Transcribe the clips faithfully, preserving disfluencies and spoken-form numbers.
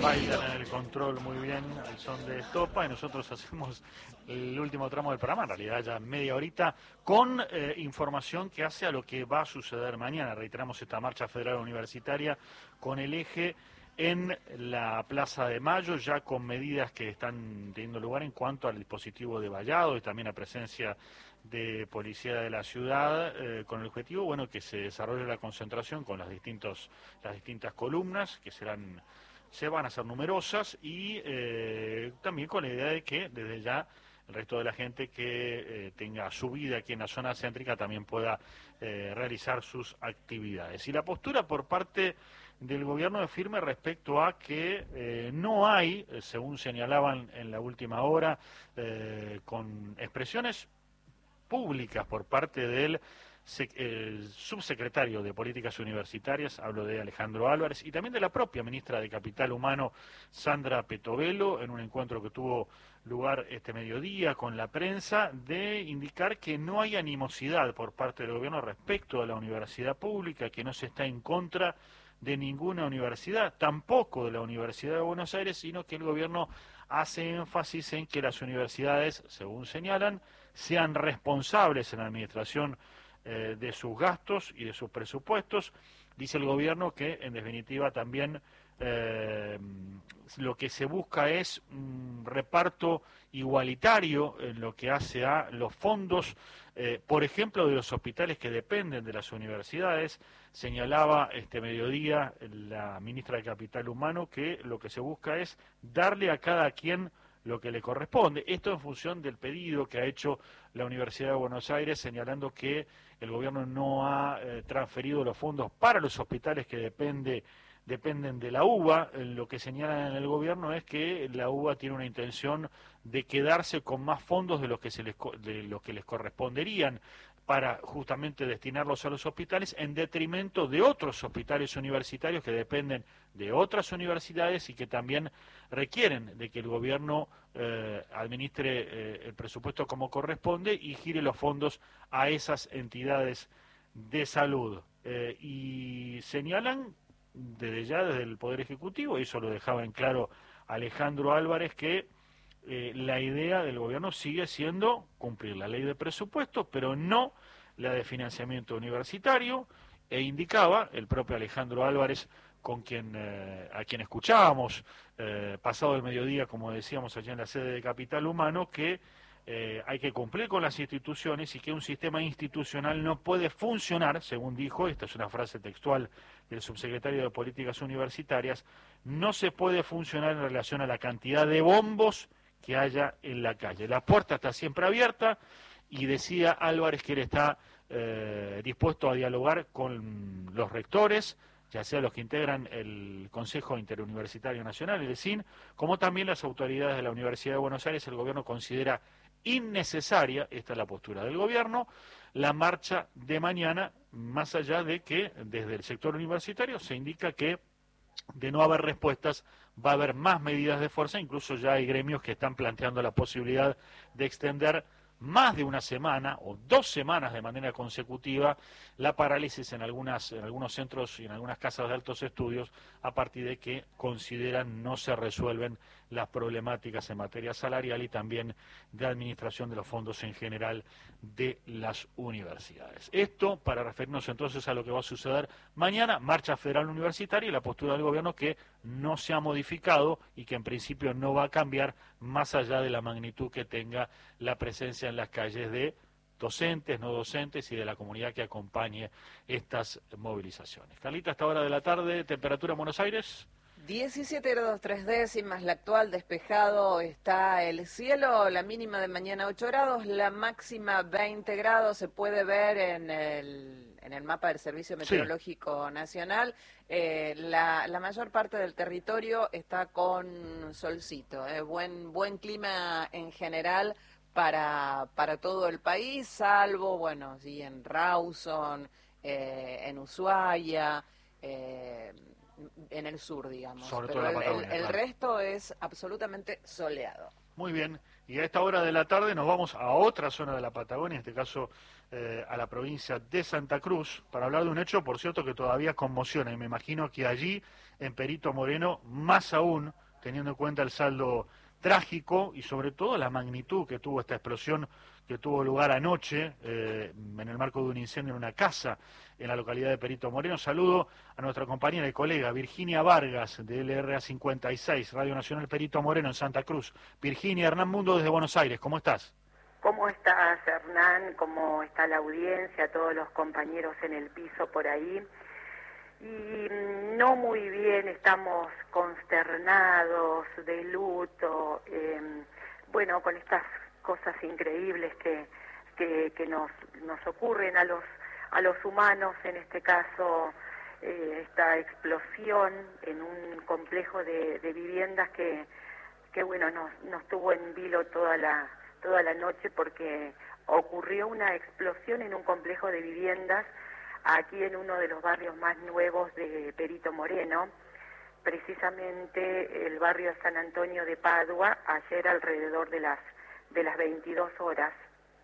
bailan en el control muy bien al son de estopa y nosotros hacemos el último tramo del programa, en realidad ya media horita, con eh, información que hace a lo que va a suceder mañana. Reiteramos esta marcha federal universitaria con el eje en la Plaza de Mayo, ya con medidas que están teniendo lugar en cuanto al dispositivo de vallado y también a presencia de policía de la ciudad, eh, con el objetivo, bueno, que se desarrolle la concentración con las distintos, las distintas columnas que serán, se van a hacer numerosas y eh, también con la idea de que desde ya el resto de la gente que eh, tenga su vida aquí en la zona céntrica también pueda eh, realizar sus actividades. Y la postura por parte del gobierno es firme respecto a que eh, no hay, según señalaban en la última hora, eh, con expresiones públicas por parte del el subsecretario de Políticas Universitarias, hablo de Alejandro Álvarez, y también de la propia ministra de Capital Humano, Sandra Petovelo, en un encuentro que tuvo lugar este mediodía con la prensa, de indicar que no hay animosidad por parte del gobierno respecto a la universidad pública, que no se está en contra de ninguna universidad, tampoco de la Universidad de Buenos Aires, sino que el gobierno hace énfasis en que las universidades, según señalan, sean responsables en la administración eh, de sus gastos y de sus presupuestos. Dice el gobierno que, en definitiva, también eh, lo que se busca es un reparto igualitario en lo que hace a los fondos, eh, por ejemplo, de los hospitales que dependen de las universidades. Señalaba este mediodía la ministra de Capital Humano que lo que se busca es darle a cada quien lo que le corresponde. Esto en función del pedido que ha hecho la Universidad de Buenos Aires, señalando que el gobierno no ha eh, transferido los fondos para los hospitales que depende, dependen de la UBA. Lo que señalan en el gobierno es que la UBA tiene una intención de quedarse con más fondos de los que, se les, de los que les corresponderían para justamente destinarlos a los hospitales en detrimento de otros hospitales universitarios que dependen de otras universidades y que también requieren de que el gobierno eh, administre eh, el presupuesto como corresponde y gire los fondos a esas entidades de salud. Eh, y señalan desde ya, desde el Poder Ejecutivo, y eso lo dejaba en claro Alejandro Álvarez, que Eh, la idea del gobierno sigue siendo cumplir la ley de presupuestos, pero no la de financiamiento universitario, e indicaba el propio Alejandro Álvarez, con quien eh, a quien escuchábamos eh, pasado el mediodía, como decíamos allá en la sede de Capital Humano, que eh, hay que cumplir con las instituciones y que un sistema institucional no puede funcionar, según dijo, esta es una frase textual del subsecretario de Políticas Universitarias, no se puede funcionar en relación a la cantidad de bombos que haya en la calle. La puerta está siempre abierta y decía Álvarez que él está eh, dispuesto a dialogar con los rectores, ya sea los que integran el Consejo Interuniversitario Nacional, el C I N, como también las autoridades de la Universidad de Buenos Aires. El gobierno considera innecesaria, esta es la postura del gobierno, la marcha de mañana, más allá de que desde el sector universitario se indica que de no haber respuestas va a haber más medidas de fuerza. Incluso ya hay gremios que están planteando la posibilidad de extender más de una semana o dos semanas de manera consecutiva la parálisis en algunas en algunos centros y en algunas casas de altos estudios, a partir de que consideran no se resuelven las problemáticas en materia salarial y también de administración de los fondos en general de las universidades. Esto para referirnos entonces a lo que va a suceder mañana, marcha federal universitaria, y la postura del gobierno que no se ha modificado y que en principio no va a cambiar más allá de la magnitud que tenga la presencia en las calles de docentes, no docentes y de la comunidad que acompañe estas movilizaciones. Carlita, a esta hora de la tarde, temperatura en Buenos Aires. diecisiete grados tres décimas, la actual, despejado está el cielo, la mínima de mañana ocho grados, la máxima veinte grados, se puede ver en el, en el mapa del Servicio Meteorológico sí. Nacional. Eh, la, la mayor parte del territorio está con solcito, eh, buen, buen clima en general para, para todo el país, salvo, bueno, sí, en Rawson, eh, en Ushuaia, eh, en el sur, digamos. Sobre pero todo el, la Patagonia, el, el claro. resto es absolutamente soleado. Muy bien, y a esta hora de la tarde nos vamos a otra zona de la Patagonia, en este caso eh, a la provincia de Santa Cruz, para hablar de un hecho, por cierto, que todavía conmociona, y me imagino que allí, en Perito Moreno, más aún, teniendo en cuenta el saldo trágico y sobre todo la magnitud que tuvo esta explosión que tuvo lugar anoche eh, en el marco de un incendio en una casa en la localidad de Perito Moreno. Saludo a nuestra compañera y colega Virginia Vargas de L R A cincuenta y seis, Radio Nacional Perito Moreno en Santa Cruz. Virginia, Hernán Mundo desde Buenos Aires, ¿cómo estás? ¿Cómo estás, Hernán? ¿Cómo está la audiencia, todos los compañeros en el piso por ahí? Y no muy bien, estamos consternados, de luto, eh, bueno, con estas cosas increíbles que, que, que nos, nos ocurren a los, a los humanos, en este caso eh, esta explosión en un complejo de, de viviendas que, que bueno, nos, nos tuvo en vilo toda la, toda la noche porque ocurrió una explosión en un complejo de viviendas aquí en uno de los barrios más nuevos de Perito Moreno, precisamente el barrio San Antonio de Padua, ayer alrededor de las de las veintidós horas.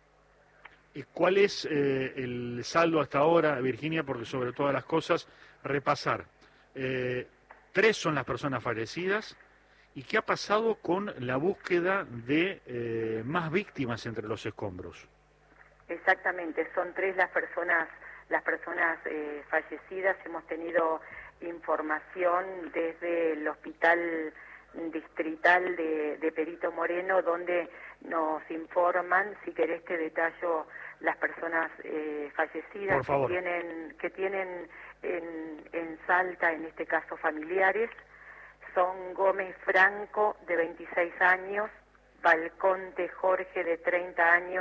¿Y cuál es eh, el saldo hasta ahora, Virginia? Porque sobre todas las cosas, repasar. Eh, tres son las personas fallecidas. ¿Y qué ha pasado con la búsqueda de eh, más víctimas entre los escombros? Exactamente, son tres las personas las personas eh, fallecidas. Hemos tenido información desde el hospital distrital de, de Perito Moreno, donde nos informan, si querés te detallo las personas eh, fallecidas que tienen, que tienen en, en Salta, en este caso familiares. Son Gómez Franco, de veintiséis años, Balconte Jorge, de treinta años,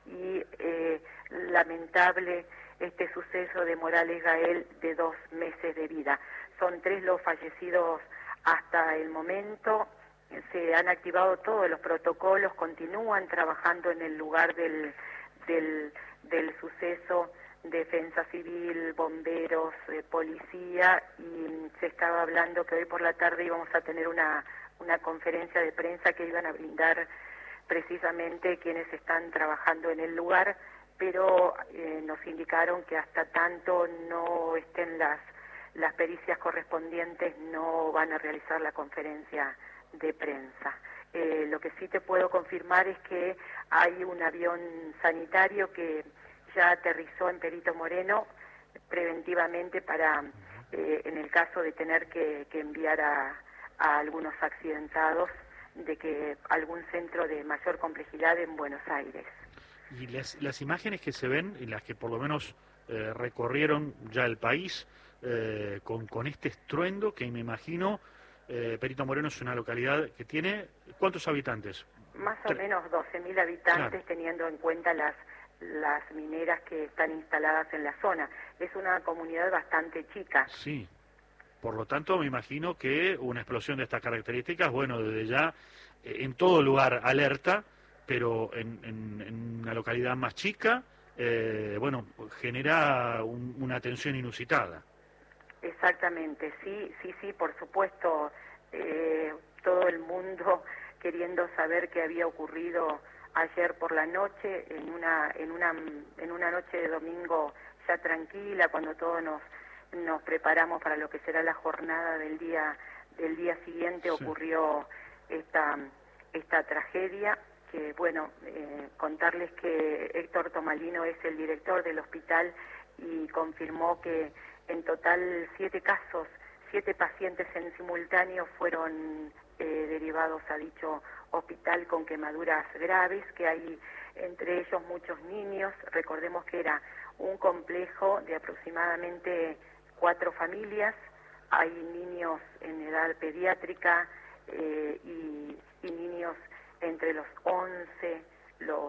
y eh, lamentable este suceso de Morales Gael, de dos meses de vida. Son tres los fallecidos hasta el momento. Se han activado todos los protocolos, continúan trabajando en el lugar del, del, del suceso, Defensa Civil, bomberos, eh, policía, y se estaba hablando que hoy por la tarde íbamos a tener una, una conferencia de prensa que iban a brindar precisamente quienes están trabajando en el lugar, pero eh, nos indicaron que hasta tanto no estén las, las pericias correspondientes no van a realizar la conferencia de prensa. Eh, lo que sí te puedo confirmar es que hay un avión sanitario que ya aterrizó en Perito Moreno preventivamente para, eh, en el caso de tener que, que enviar a, a algunos accidentados, de que algún centro de mayor complejidad en Buenos Aires. Y las, las imágenes que se ven, y las que por lo menos eh, recorrieron ya el país, eh, con, con este estruendo que me imagino, eh, Perito Moreno es una localidad que tiene, ¿cuántos habitantes? Más o menos doce mil habitantes, claro, teniendo en cuenta las, las mineras que están instaladas en la zona. Es una comunidad bastante chica. Sí. Por lo tanto, me imagino que una explosión de estas características, bueno, desde ya, eh, en todo lugar alerta, pero en, en, en una localidad más chica, eh, bueno, genera un, una tensión inusitada. Exactamente, sí, sí, sí, por supuesto, eh, todo el mundo queriendo saber qué había ocurrido ayer por la noche, en una, en una, en una noche de domingo ya tranquila, cuando todos nos nos preparamos para lo que será la jornada del día del día siguiente. Sí. Ocurrió esta esta tragedia, que bueno, eh, contarles que Héctor Tomalino es el director del hospital y confirmó que en total siete casos, siete pacientes en simultáneo fueron eh, derivados a dicho hospital con quemaduras graves, que hay entre ellos muchos niños. Recordemos que era un complejo de aproximadamente cuatro familias, hay niños en edad pediátrica eh, y, y niños entre los once, los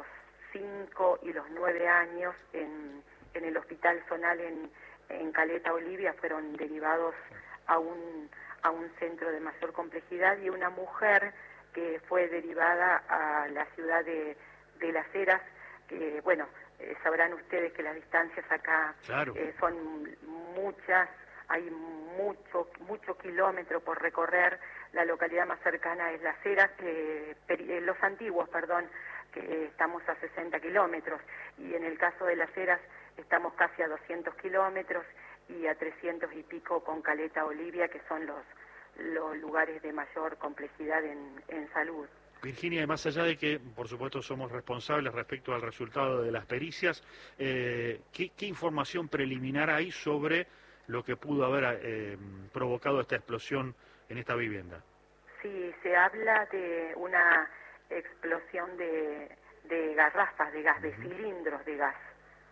cinco y los nueve años en, en el Hospital Zonal en, en Caleta Olivia, fueron derivados a un, a un centro de mayor complejidad, y una mujer que fue derivada a la ciudad de, de Las Heras, que bueno, Eh, sabrán ustedes que las distancias acá, claro, eh, son muchas, hay mucho mucho kilómetro por recorrer, la localidad más cercana es Las Heras, eh, peri, Los Antiguos, perdón, que estamos a sesenta kilómetros, y en el caso de Las Heras estamos casi a doscientos kilómetros y a trescientos y pico con Caleta Olivia, que son los, los lugares de mayor complejidad en, en salud. Virginia, más allá de que, por supuesto, somos responsables respecto al resultado de las pericias, eh, ¿qué, ¿qué información preliminar hay sobre lo que pudo haber eh, provocado esta explosión en esta vivienda? Sí, se habla de una explosión de, de garrafas de gas, uh-huh. de cilindros de gas.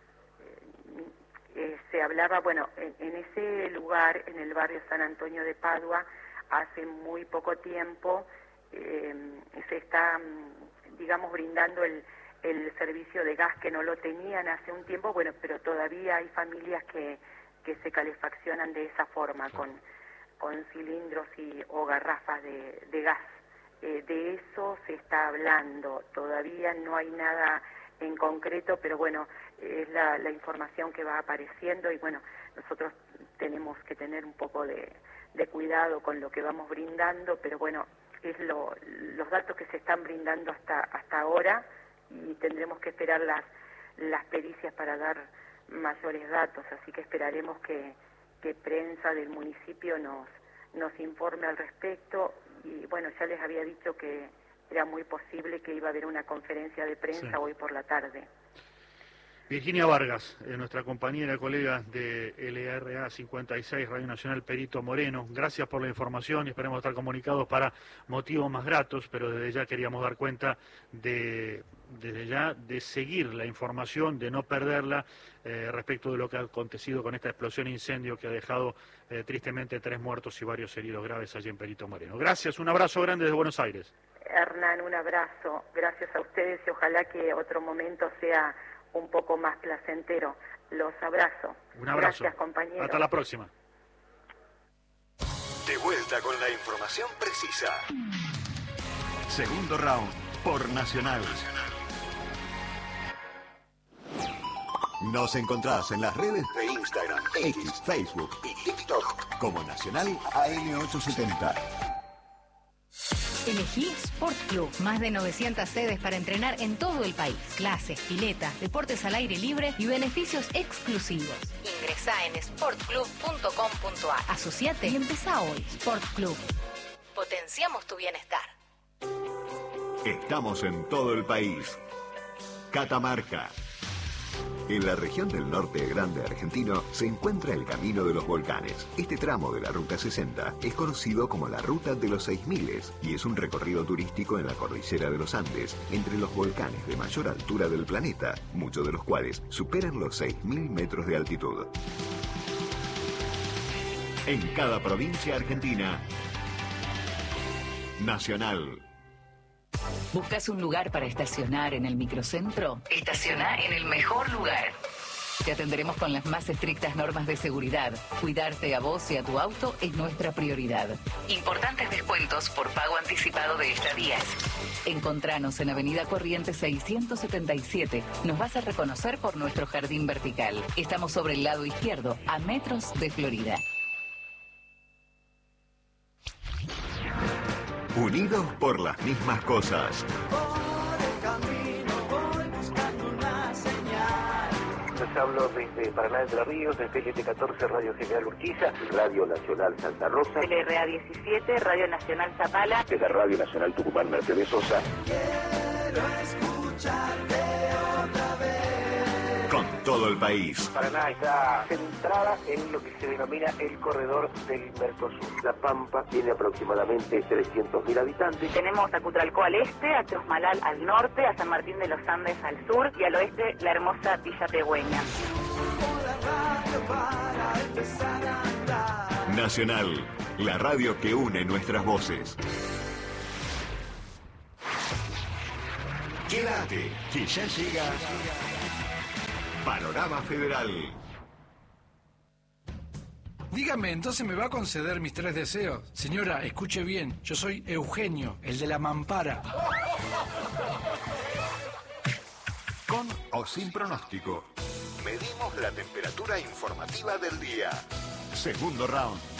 Eh, eh, se hablaba, bueno, en, en ese lugar, en el barrio San Antonio de Padua, hace muy poco tiempo, eh, se está, digamos, brindando el, el servicio de gas que no lo tenían hace un tiempo, bueno, pero todavía hay familias que, que se calefaccionan de esa forma, sí. con, con cilindros y, o garrafas de, de gas. Eh, de eso se está hablando, todavía no hay nada en concreto, pero bueno, es la, la información que va apareciendo y bueno, nosotros tenemos que tener un poco de, de cuidado con lo que vamos brindando, pero bueno, es lo, los datos que se están brindando hasta hasta ahora y tendremos que esperar las las pericias para dar mayores datos, así que esperaremos que, que prensa del municipio nos nos informe al respecto y bueno, ya les había dicho que era muy posible que iba a haber una conferencia de prensa sí. hoy por la tarde. Virginia Vargas, eh, nuestra compañera, colega de L R A cincuenta y seis, Radio Nacional Perito Moreno, gracias por la información y esperemos estar comunicados para motivos más gratos, pero desde ya queríamos dar cuenta de, desde ya, de seguir la información, de no perderla eh, respecto de lo que ha acontecido con esta explosión e incendio que ha dejado eh, tristemente tres muertos y varios heridos graves allí en Perito Moreno. Gracias, un abrazo grande desde Buenos Aires. Hernán, un abrazo, gracias a ustedes y ojalá que otro momento sea un poco más placentero. Los abrazo. Un abrazo. Gracias, compañeros. Hasta la próxima. De vuelta con la información precisa. Segundo round por Nacional. Nos encontrás en las redes de Instagram, X, Facebook y TikTok como Nacional A M ochocientos setenta. Elegí Sport Club, más de novecientas sedes para entrenar en todo el país. Clases, piletas, deportes al aire libre y beneficios exclusivos. Ingresá en sport club punto com punto a r. Asociate y empezá hoy. Sport Club. Potenciamos tu bienestar. Estamos en todo el país. Catamarca. En la región del norte grande argentino se encuentra el Camino de los Volcanes. Este tramo de la Ruta sesenta es conocido como la Ruta de los Seis Miles y es un recorrido turístico en la cordillera de los Andes, entre los volcanes de mayor altura del planeta, muchos de los cuales superan los seis mil metros de altitud. En cada provincia argentina, Nacional. ¿Buscas un lugar para estacionar en el microcentro? Estaciona en el mejor lugar. Te atenderemos con las más estrictas normas de seguridad. Cuidarte a vos y a tu auto es nuestra prioridad. Importantes descuentos por pago anticipado de estadías. Encontranos en Avenida Corrientes seiscientos setenta y siete. Nos vas a reconocer por nuestro jardín vertical. Estamos sobre el lado izquierdo, a metros de Florida. Unidos por las mismas cosas. Por el camino voy buscando una señal. Les hablo desde Paraná de Entre Ríos, desde G T catorce, Radio General Urquiza, Radio Nacional Santa Rosa, L R A diecisiete, Radio Nacional Zapala, de la Radio Nacional Tucumán Mercedes Sosa. Quiero escucharte otra vez. Con todo el país. Paraná está centrada en lo que se denomina el corredor del Mercosur. La Pampa tiene aproximadamente trescientos mil habitantes. Tenemos a Cutralcó al este, a Chosmalal al norte, a San Martín de los Andes al sur y al oeste la hermosa Villa Pegüeña. Nacional, la radio que une nuestras voces. Quédate, que ya llega Panorama Federal. Dígame, ¿entonces me va a conceder mis tres deseos? Señora, escuche bien, yo soy Eugenio, el de la mampara. Con o sin pronóstico, medimos la temperatura informativa del día. Segundo round.